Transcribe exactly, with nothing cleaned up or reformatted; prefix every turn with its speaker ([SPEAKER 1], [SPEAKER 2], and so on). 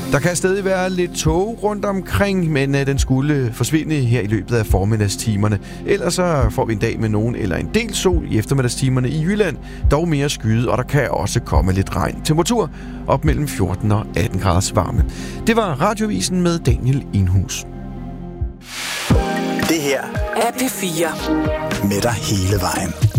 [SPEAKER 1] Der kan stadig være lidt tog rundt omkring, men øh, den skulle forsvinde her i løbet af formiddagstimerne. Ellers så får vi en dag med nogen eller en del sol i eftermiddagstimerne i Jylland. Dog mere skyet, og der kan også komme lidt regn. Temperatur op mellem fjorten og atten graders varme. Det var Radiovisen med Daniel Enhus.
[SPEAKER 2] Det her
[SPEAKER 3] er P fire.
[SPEAKER 2] Med dig hele vejen.